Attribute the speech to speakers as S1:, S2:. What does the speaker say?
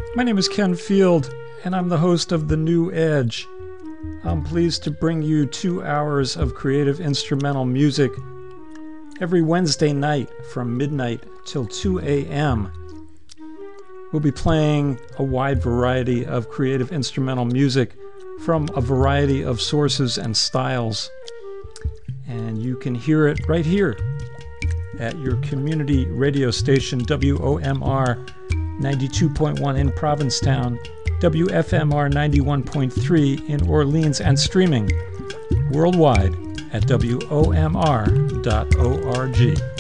S1: My name is Ken Field, and I'm the host of The New Edge. I'm pleased to bring you 2 hours of creative instrumental music every Wednesday night from midnight till 2 a.m. We'll be playing a wide variety of creative instrumental music from a variety of sources and styles. And you can hear it right here at your community radio station, WOMR 92.1 in Provincetown, WFMR 91.3 in Orleans, and streaming worldwide at WOMR.org.